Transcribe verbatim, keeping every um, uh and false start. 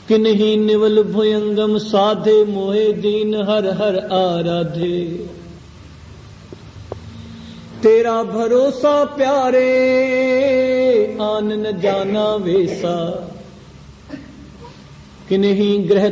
किन्हीं निवल भुयंगम साधे मोहे दीन हर हर आराधे। तेरा भरोसा प्यारे आन न जाना वेसा, किन्हीं ग्रह